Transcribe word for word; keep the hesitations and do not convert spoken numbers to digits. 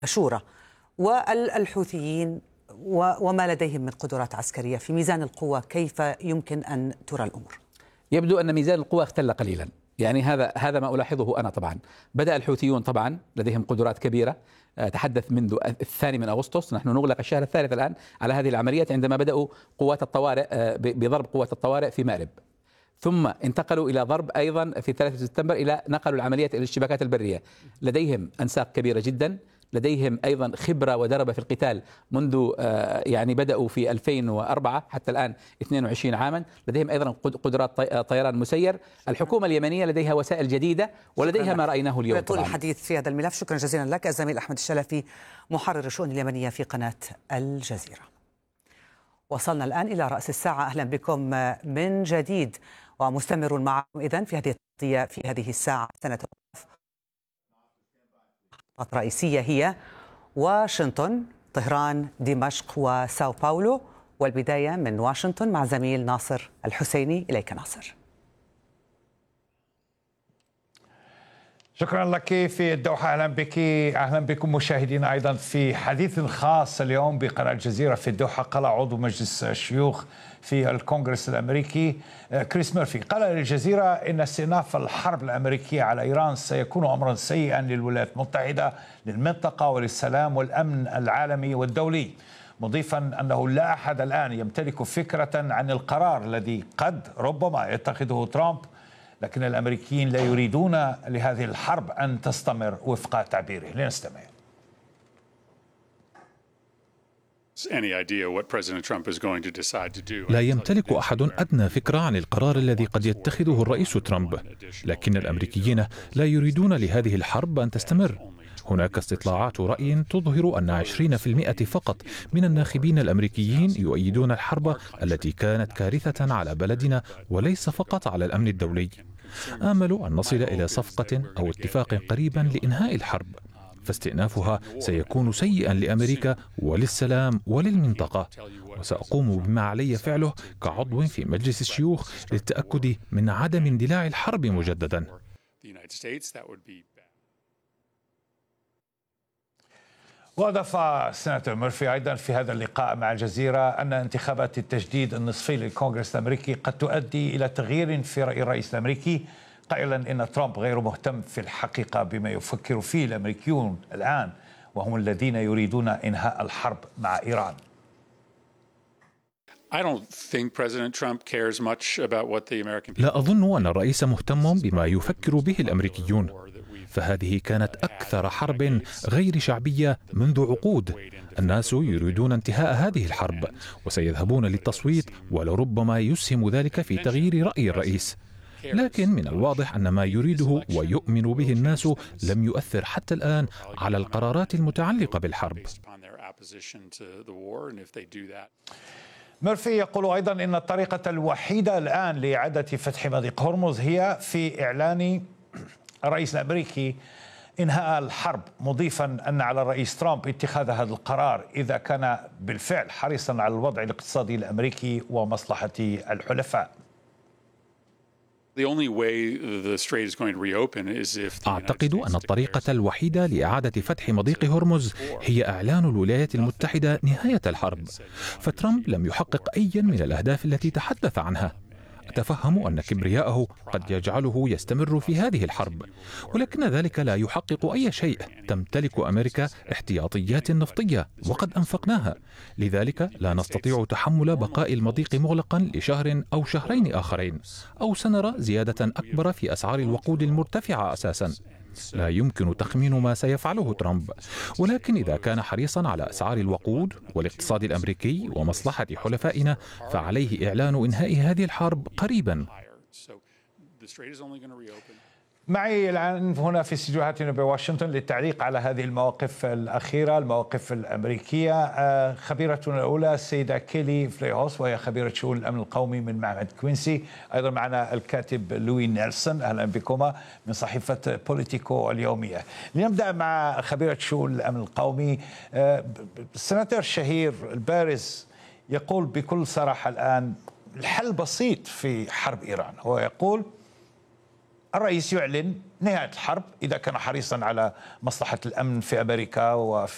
شورى والحوثيين وما لديهم من قدرات عسكرية في ميزان القوة، كيف يمكن أن ترى الأمور؟ يبدو أن ميزان القوة اختل قليلا، يعني هذا هذا ما ألاحظه أنا. طبعا بدأ الحوثيون طبعا لديهم قدرات كبيرة، تحدث منذ الثاني من أغسطس، نحن نغلق الشهر الثالث الآن على هذه العمليات عندما بدأوا قوات الطوارئ بضرب قوات الطوارئ في مأرب، ثم انتقلوا إلى ضرب أيضا في ثلاثة سبتمبر، إلى نقلوا العمليات إلى الاشتباكات البرية. لديهم أنساق كبيرة جدا، لديهم أيضا خبرة ودربة في القتال منذ يعني بدأوا في ألفين وأربعة حتى الآن اثنين وعشرين عاما. لديهم أيضا قدرات طيران مسير. الحكومة اليمنية لديها وسائل جديدة ولديها ما رأيناه اليوم. طول الحديث في هذا الملف، شكرا جزيلا لك الزميل أحمد الشلفي محرر الشؤون اليمنية في قناة الجزيرة. وصلنا الآن إلى رأس الساعة، أهلا بكم من جديد ومستمر معكم إذن في هذه التغطية في هذه الساعة. سنتوقف رئيسية هي واشنطن، طهران، دمشق وساو باولو، والبداية من واشنطن مع زميل ناصر الحسيني. إليك ناصر. شكرا لك في الدوحة. أهلا بك أهلا بكم مشاهدينا أيضا في حديث خاص اليوم بقناة الجزيرة في الدوحة. قال عضو مجلس الشيوخ في الكونغرس الأمريكي كريس ميرفي، قال للجزيرة إن استئناف الحرب الأمريكية على إيران سيكون أمرا سيئا للولايات المتحدة، للمنطقة وللسلام والأمن العالمي والدولي، مضيفا أنه لا أحد الآن يمتلك فكرة عن القرار الذي قد ربما يتخذه ترامب، لكن الأمريكيين لا يريدون لهذه الحرب أن تستمر وفق تعبيره. لنستمع. لا يمتلك أحد أدنى فكرة عن القرار الذي قد يتخذه الرئيس ترامب، لكن الأمريكيين لا يريدون لهذه الحرب أن تستمر. هناك استطلاعات رأي تظهر أن عشرين بالمئة فقط من الناخبين الأمريكيين يؤيدون الحرب التي كانت كارثة على بلدنا وليس فقط على الأمن الدولي. آمل أن نصل إلى صفقة أو اتفاق قريبا لإنهاء الحرب، فاستئنافها سيكون سيئا لأمريكا وللسلام وللمنطقة، وسأقوم بما علي فعله كعضو في مجلس الشيوخ للتأكد من عدم اندلاع الحرب مجددا. وأضاف السناتور ميرفي أيضا في هذا اللقاء مع الجزيرة أن انتخابات التجديد النصفي للكونغرس الأمريكي قد تؤدي إلى تغيير في رأي الرئيس الأمريكي، قائلا إن ترامب غير مهتم في الحقيقة بما يفكر فيه الأمريكيون الآن، وهم الذين يريدون إنهاء الحرب مع إيران. لا أظن أن الرئيس مهتم بما يفكر به الأمريكيون، فهذه كانت أكثر حرب غير شعبية منذ عقود. الناس يريدون انتهاء هذه الحرب وسيذهبون للتصويت، ولربما يسهم ذلك في تغيير رأي الرئيس، لكن من الواضح أن ما يريده ويؤمن به الناس لم يؤثر حتى الآن على القرارات المتعلقة بالحرب. ميرفي يقول أيضا إن الطريقة الوحيدة الآن لإعادة فتح مضيق هرمز هي في إعلان الرئيس الأمريكي إنهاء الحرب، مضيفا أن على الرئيس ترامب اتخاذ هذا القرار إذا كان بالفعل حريصا على الوضع الاقتصادي الأمريكي ومصلحة الحلفاء. أعتقد أن الطريقة الوحيدة لإعادة فتح مضيق هرمز هي إعلان الولايات المتحدة نهاية الحرب، فترامب لم يحقق أي من الأهداف التي تحدث عنها. أتفهم أن كبرياءه قد يجعله يستمر في هذه الحرب، ولكن ذلك لا يحقق أي شيء. تمتلك أمريكا احتياطيات نفطية وقد أنفقناها، لذلك لا نستطيع تحمل بقاء المضيق مغلقا لشهر أو شهرين آخرين، أو سنرى زيادة أكبر في أسعار الوقود المرتفعة أساسا. لا يمكن تخمين ما سيفعله ترامب، ولكن إذا كان حريصا على أسعار الوقود والاقتصاد الأمريكي ومصلحة حلفائنا فعليه إعلان إنهاء هذه الحرب قريبا. معي الآن هنا في استديوهاتنا بواشنطن للتعليق على هذه المواقف الأخيرة، المواقف الأمريكية، خبيرتنا الأولى السيدة كيلي فليهوس، وهي خبيرة شؤون الأمن القومي من معهد كوينسي. أيضا معنا الكاتب لوي نيلسون، أهلا بكما، من صحيفة بوليتيكو اليومية. لنبدأ مع خبيرة شؤون الأمن القومي. السناتور الشهير البارز يقول بكل صراحة الآن الحل بسيط في حرب إيران، هو يقول الرئيس يعلن نهاية الحرب إذا كان حريصا على مصلحة الأمن في أمريكا وفي